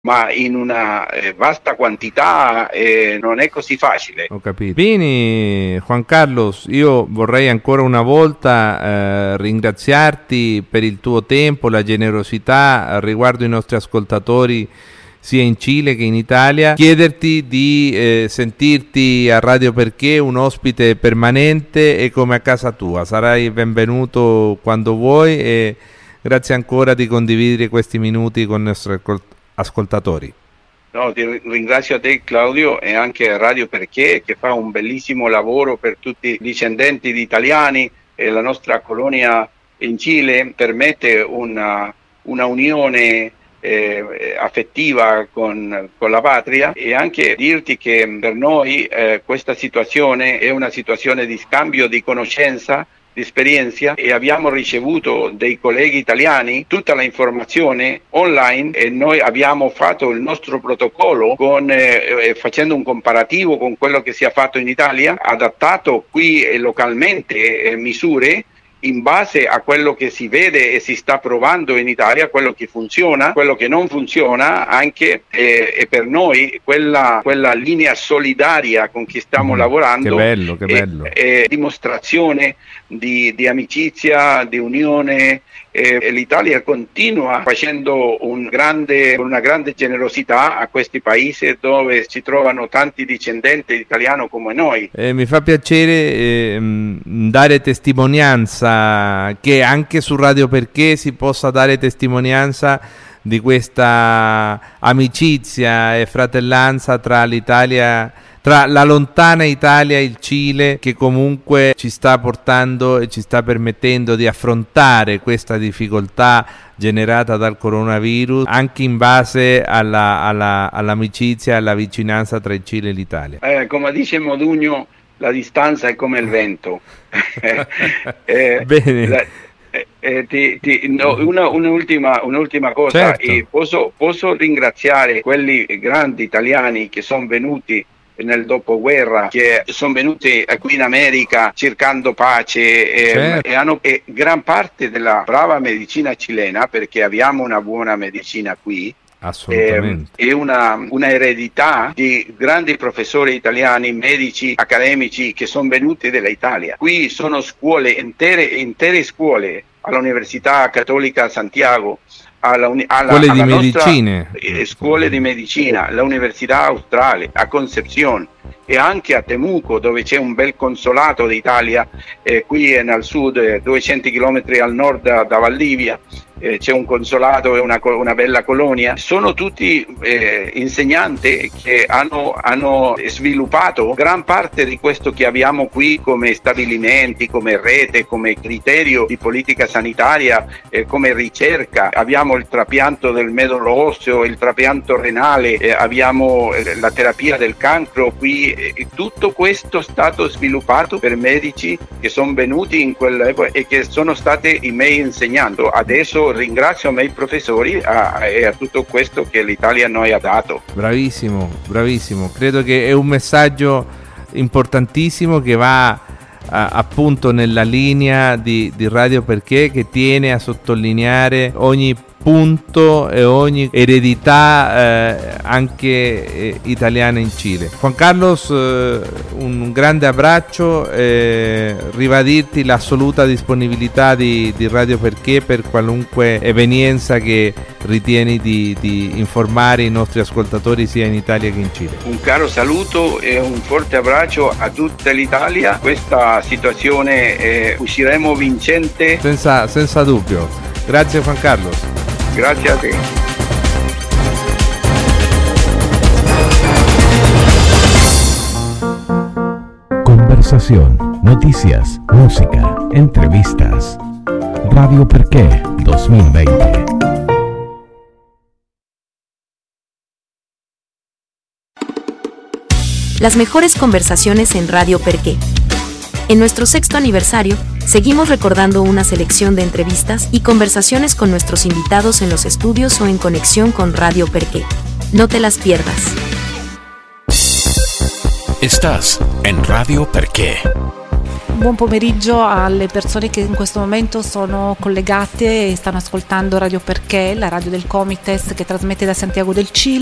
ma in una vasta quantità non è così facile. Ho capito. Bene, Juan Carlos, io vorrei ancora una volta ringraziarti per il tuo tempo, la generosità riguardo i nostri ascoltatori sia in Cile che in Italia, chiederti di sentirti a Radio Perché un ospite permanente e come a casa tua. Sarai benvenuto quando vuoi e grazie ancora di condividere questi minuti con i nostri ascoltatori. No, ti ringrazio a te Claudio e anche a Radio Perché che fa un bellissimo lavoro per tutti i discendenti di italiani e la nostra colonia in Cile permette una unione affettiva con la patria, e anche dirti che per noi questa situazione è una situazione di scambio di conoscenza, di esperienza, e abbiamo ricevuto dei colleghi italiani tutta la informazione online e noi abbiamo fatto il nostro protocollo facendo un comparativo con quello che si è fatto in Italia, adattato qui localmente misure in base a quello che si vede e si sta provando in Italia, quello che funziona, quello che non funziona, anche e per noi quella linea solidaria con chi stiamo lavorando. Che bello. È dimostrazione di amicizia, di unione. L'Italia continua facendo una grande generosità a questi paesi dove si trovano tanti discendenti italiani come noi. Mi fa piacere dare testimonianza, che anche su Radio Perché si possa dare testimonianza di questa amicizia e fratellanza tra l'Italia, tra la lontana Italia e il Cile, che comunque ci sta portando e ci sta permettendo di affrontare questa difficoltà generata dal coronavirus, anche in base all'amicizia e alla vicinanza tra il Cile e l'Italia. Come dice Modugno, la distanza è come il vento. Bene. Un'ultima cosa, certo. posso ringraziare quelli grandi italiani che sono venuti nel dopoguerra, che sono venuti qui in America cercando pace, certo. e gran parte della brava medicina cilena, perché abbiamo una buona medicina qui. Assolutamente. E una eredità di grandi professori italiani, medici, accademici che sono venuti dall'Italia. Qui sono scuole, intere scuole, all'Università Cattolica Santiago, scuole di medicina, scuole di medicina, l'Università Australe a Concepción e anche a Temuco, dove c'è un bel consolato d'Italia, qui nel sud, 200 km al nord da Valdivia. C'è un consolato e una bella colonia. Sono tutti insegnanti che hanno sviluppato gran parte di questo che abbiamo qui come stabilimenti, come rete, come criterio di politica sanitaria, come ricerca. Abbiamo il trapianto del meduolo osseo, il trapianto renale, abbiamo la terapia del cancro qui. Tutto questo è stato sviluppato per medici che sono venuti in quell'epoca e che sono stati i miei insegnanti. Adesso ringrazio i miei professori e a tutto questo che l'Italia noi ha dato. Bravissimo. Credo che è un messaggio importantissimo che va appunto nella linea di Radio Perché, che tiene a sottolineare ogni punto e ogni eredità anche italiana in Cile. Juan Carlos, un grande abbraccio, ribadirti l'assoluta disponibilità di Radio Perché per qualunque evenienza che ritieni di informare i nostri ascoltatori sia in Italia che in Cile. Un caro saluto e un forte abbraccio a tutta l'Italia. Questa situazione usciremo vincente. Senza dubbio. Grazie Juan Carlos. Grazie a te. Conversación, noticias, música, entrevistas. Radio Perché 2020. Las mejores conversaciones en Radio Perché. En nuestro 6º aniversario, seguimos recordando una selección de entrevistas y conversaciones con nuestros invitados en los estudios o en conexión con Radio Perché. No te las pierdas. Estás en Radio Perché. buon pomeriggio alle persone che in questo momento sono collegate e stanno ascoltando Radio Perché, la radio del Comites che trasmette da Santiago del Cile.